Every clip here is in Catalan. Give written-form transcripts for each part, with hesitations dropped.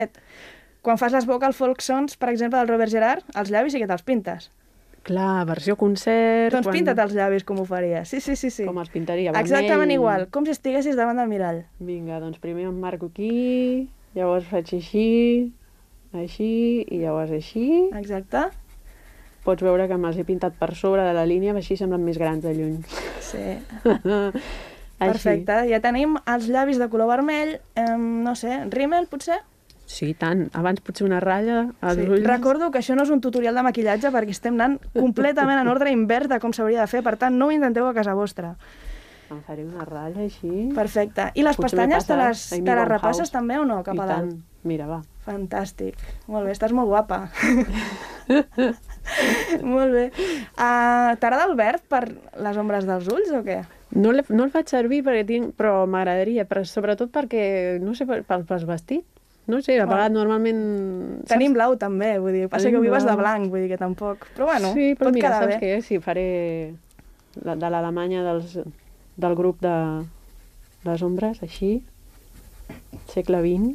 Quan fas les vocal folk songs, per exemple, del Robert Gerard, els llavis sí que te'ls pintes. Clar, versió concert... Doncs pinta't els llavis com ho faries. Sí. Com els pintaria, vermell. Exactament igual, com si estiguessis davant del mirall. Vinga, doncs primer em marco aquí, llavors faig així, i llavors així. Exacte. Pots veure que me'ls he pintat per sobre de la línia, així semblen més grans de lluny. Sí. Perfecte, ja tenim els llavis de color vermell, no sé, rímel potser? Sí, tant. Abans potser una ratlla als ulls. Recordo que això no és un tutorial de maquillatge perquè estem anant completament en ordre invers de com s'hauria de fer, per tant no ho intenteu a casa vostra. Em faré una ratlla així. Perfecte. I les pestanyes te les repasses també o no, cap a dalt? Mira, va. Fantàstic. Molt bé, estàs molt guapa. Molt bé. T'agrada el verd per les ombres dels ulls o què? No el faig servir però m'agradaria, però sobretot perquè, no sé, pels vestits. No sé, a vegades normalment... Tenim blau també, vull dir, passa que avui vas de blanc, vull dir que tampoc... Però bueno, sí, però pot mira, quedar bé. Saps què? Sí, faré de l'Alemanya del grup de les ombres, així, segle XX.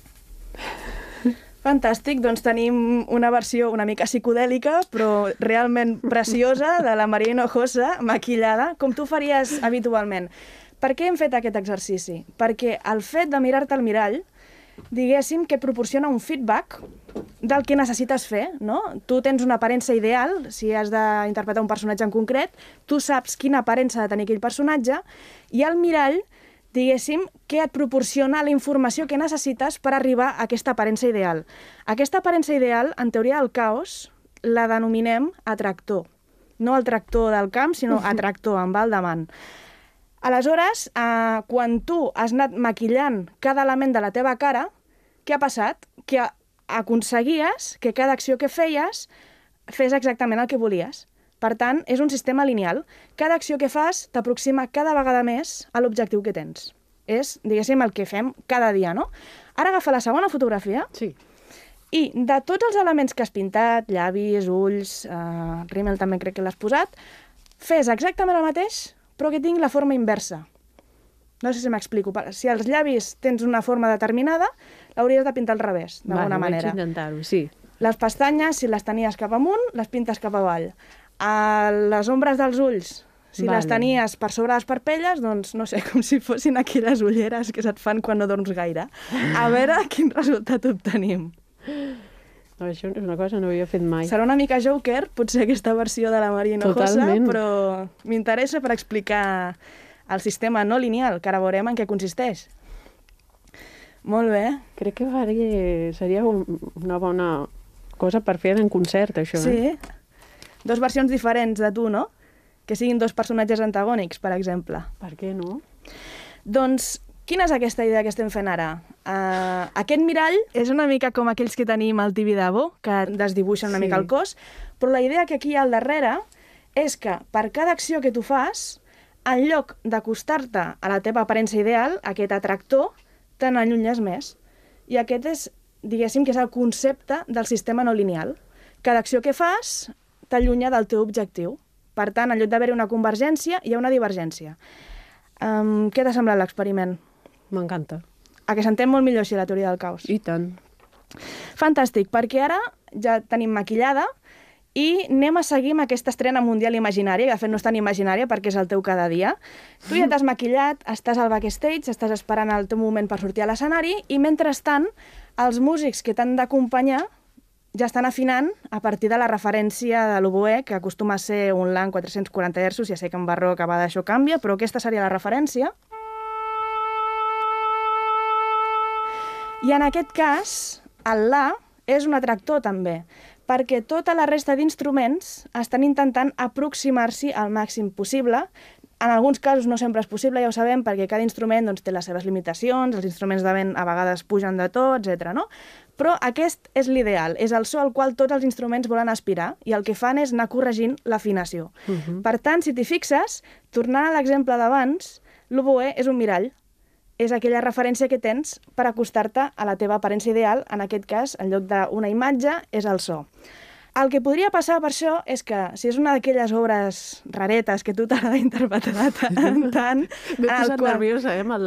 Fantàstic, doncs tenim una versió una mica psicodèlica, però realment preciosa, de la Maria Hinojosa, maquillada, com tu faries habitualment. Per què hem fet aquest exercici? Perquè el fet de mirar-te al mirall, diguéssim que proporciona un feedback del que necessites fer, no? Tu tens una aparença ideal, si has d'interpretar un personatge en concret, tu saps quina aparença ha de tenir aquell personatge, i el mirall, diguéssim, que et proporciona la informació que necessites per arribar a aquesta aparença ideal. Aquesta aparença ideal, en teoria del caos, la denominem atractor. No el tractor del camp, sinó atractor, amb el davant. Aleshores, quan tu has anat maquillant cada element de la teva cara, què ha passat? Que aconseguies que cada acció que feies fes exactament el que volies. Per tant, és un sistema lineal. Cada acció que fas t'aproxima cada vegada més a l'objectiu que tens. És, diguéssim, el que fem cada dia, no? Ara agafa la segona fotografia. Sí. I de tots els elements que has pintat, llavis, ulls, rímel també crec que l'has posat, fes exactament el mateix, però que tingui la forma inversa. No sé si m'explico. Si als llavis tens una forma determinada, l'hauries de pintar al revés, d'alguna manera. Vaig intentar-ho, sí. Les pestanyes, si les tenies cap amunt, les pintes cap avall. Les ombres dels ulls, si les tenies per sobre les parpelles, doncs, no sé, com si fossin aquelles ulleres que se't fan quan no dorms gaire. A veure quin resultat obtenim. Això és una cosa que no havia fet mai. Serà una mica Joker, potser aquesta versió de la Maria Hinojosa, però m'interessa per explicar el sistema no lineal, que ara veurem en què consisteix. Molt bé. Crec que seria una bona cosa per fer en concert, això. Sí. Dos versions diferents de tu, no? Que siguin dos personatges antagònics, per exemple. Per què no? Doncs, quina és aquesta idea que estem fent ara? Aquest mirall és una mica com aquells que tenim al Tibidabo, que desdibuixen una mica el cos, però la idea que aquí hi ha al darrere és que per cada acció que tu fas, en lloc d'acostar-te a la teva aparença ideal, aquest atractor, te n'allunyes més. I aquest és, diguéssim, que és el concepte del sistema no lineal. Cada acció que fas t'allunya del teu objectiu. Per tant, en lloc d'haver-hi una convergència, hi ha una divergència. Què t'ha semblat l'experiment? M'encanta. A que s'entén molt millor així la teoria del caos? I tant. Fantàstic, perquè ara ja tenim maquillada i anem a seguir amb aquesta estrena mundial imaginària, que de fet no és tan imaginària perquè és el teu cada dia. Tu ja t'has maquillat, estàs al backstage, estàs esperant el teu moment per sortir a l'escenari i mentrestant els músics que t'han d'acompanyar ja estan afinant a partir de la referència de l'oboè, que acostuma a ser un Lang 440 Hz, ja sé que en barroc a vegades això canvia, però aquesta seria la referència. I en aquest cas, el La és un atractor també, perquè tota la resta d'instruments estan intentant aproximar-s'hi al màxim possible. En alguns casos no sempre és possible, ja ho sabem, perquè cada instrument té les seves limitacions, els instruments de vent a vegades pugen de to, etc. no? Però aquest és l'ideal, és el so al qual tots els instruments volen aspirar i el que fan és anar corregint l'afinació. Per tant, si t'hi fixes, tornant a l'exemple d'abans, l'oboè és un mirall. És aquella referència que tens per acostar-te a la teva aparença ideal, en aquest cas, en lloc d'una imatge, és el so. El que podria passar per això és que, si és una d'aquelles obres raretes que tu t'agrada interpretar tant... M'he posat nerviosa, amb el La.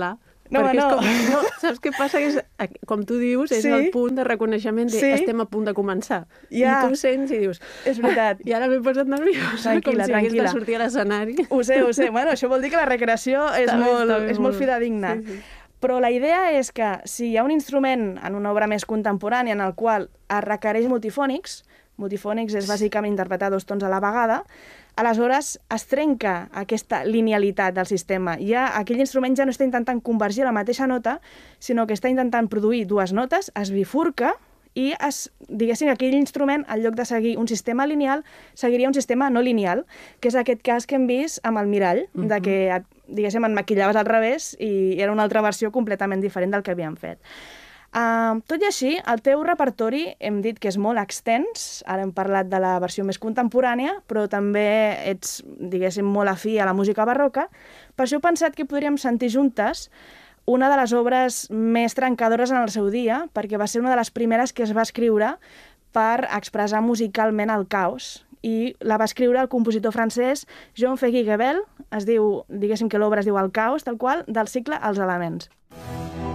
No, perquè no. és com... No, saps què passa? Que és, com tu dius, és Sí. el punt de reconeixement de Sí. estem a punt de començar. Ja. I tu sents i dius... És veritat. I ara m'he posat nerviosa, com Tranquil·la, si hagués tranquil·la. de sortir a l'escenari. Ho sé, ho sé. Bueno, això vol dir que la recreació és Està bé, molt fidedigna. Sí, sí. Però la idea és que si hi ha un instrument en una obra més contemporània en el qual es requereix multifònics és bàsicament interpretar 2 tons a la vegada, aleshores es trenca aquesta linealitat del sistema. Aquell instrument ja no està intentant convergir la mateixa nota, sinó que està intentant produir 2 notes, es bifurca i diguéssim, aquell instrument, en lloc de seguir un sistema lineal, seguiria un sistema no lineal, que és aquest cas que hem vist amb el mirall, de que, diguéssim, et maquillaves al revés i era una altra versió completament diferent del que havíem fet. Tot i així, el teu repertori hem dit que és molt extens, ara hem parlat de la versió més contemporània, però també ets, diguéssim, molt afí a la música barroca. Per això he pensat que podríem sentir juntes una de les obres més trencadores en el seu dia, perquè va ser una de les primeres que es va escriure per expressar musicalment el caos, i la va escriure el compositor francès Jean Fegui Gebel, diguéssim que l'obra es diu El caos, tal qual, del cicle Els elements.